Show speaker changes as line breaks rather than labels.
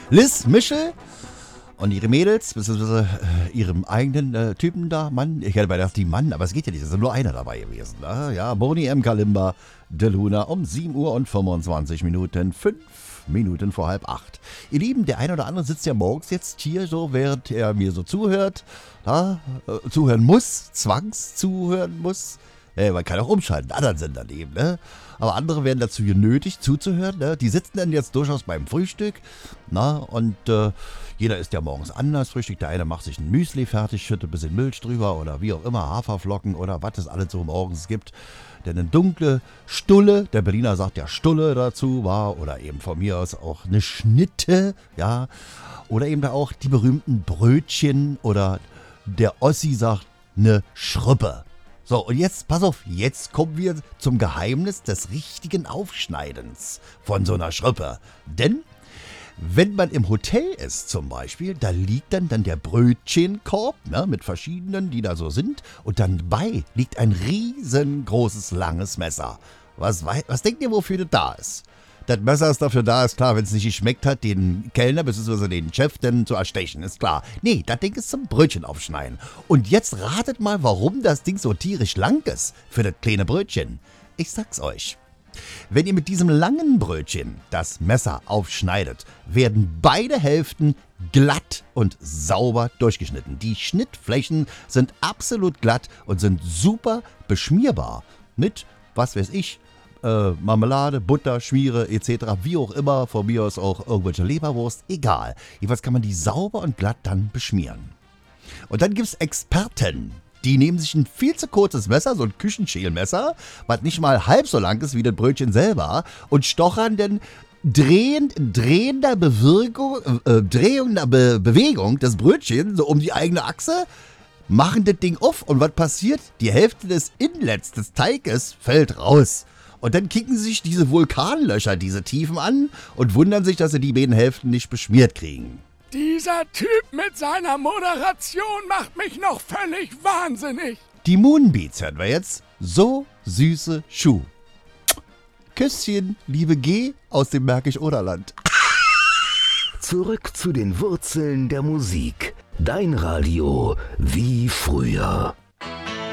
Liz Michel und ihre Mädels, beziehungsweise ihrem eigenen Typen da, Mann. Ich hätte gedacht, die Mann, aber es geht ja nicht, es ist nur einer dabei gewesen. Ja, Boni M. Kalimba, De Luna um 7 Uhr und 25 Minuten, 5 Minuten vor 7:30. Ihr Lieben, der eine oder andere sitzt ja morgens jetzt hier so, während er mir so zuhört, zuhören muss, zuhören muss. Man kann auch umschalten, anderen Sendern eben, ne? Aber andere werden dazu genötigt, zuzuhören, ne? Die sitzen dann jetzt durchaus beim Frühstück, und jeder isst ja morgens anders Frühstück. Der eine macht sich ein Müsli fertig, schüttet ein bisschen Milch drüber oder wie auch immer, Haferflocken oder was es alles so morgens gibt. Denn eine dunkle Stulle, der Berliner sagt ja Stulle dazu, oder eben von mir aus auch eine Schnitte, ja. Oder eben da auch die berühmten Brötchen oder der Ossi sagt eine Schruppe. So, und jetzt, pass auf, jetzt kommen wir zum Geheimnis des richtigen Aufschneidens von so einer Schruppe. Denn, wenn man im Hotel ist zum Beispiel, da liegt dann der Brötchenkorb, ne, mit verschiedenen, die da so sind. Und dann bei liegt ein riesengroßes, langes Messer. Was denkt ihr, wofür das da ist? Das Messer ist dafür da, ist klar, wenn es nicht geschmeckt hat, den Kellner bzw. den Chef dann zu erstechen, ist klar. Nee, das Ding ist zum Brötchen aufschneiden. Und jetzt ratet mal, warum das Ding so tierisch lang ist für das kleine Brötchen. Ich sag's euch. Wenn ihr mit diesem langen Brötchen das Messer aufschneidet, werden beide Hälften glatt und sauber durchgeschnitten. Die Schnittflächen sind absolut glatt und sind super beschmierbar mit, was weiß ich, Marmelade, Butter, Schmiere etc., wie auch immer, von mir aus auch irgendwelche Leberwurst, egal. Jedenfalls kann man die sauber und glatt dann beschmieren. Und dann gibt es Experten, die nehmen sich ein viel zu kurzes Messer, so ein Küchenschälmesser, was nicht mal halb so lang ist wie das Brötchen selber, und stochern dann drehender Bewegung des Brötchens so um die eigene Achse, machen das Ding auf und was passiert? Die Hälfte des Inlets des Teiges fällt raus. Und dann kicken sich diese Vulkanlöcher, diese Tiefen an und wundern sich, dass sie die beiden Hälften nicht beschmiert kriegen.
Dieser Typ mit seiner Moderation macht mich noch völlig wahnsinnig.
Die Moonbeats hören wir jetzt. So süße Schuh. Küsschen, liebe G aus dem Märkisch-Oderland.
Zurück zu den Wurzeln der Musik. Dein Radio wie früher.